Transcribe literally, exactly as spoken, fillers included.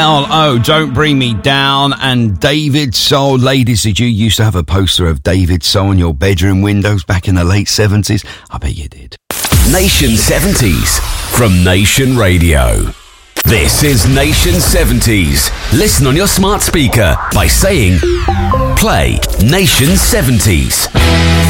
Oh, Don't Bring Me Down and David Soul. Ladies, did you used to have a poster of David Soul on your bedroom windows back in the late seventies? I bet you did. Nation seventies from Nation Radio. This is Nation seventies. Listen on your smart speaker by saying, play Nation seventies.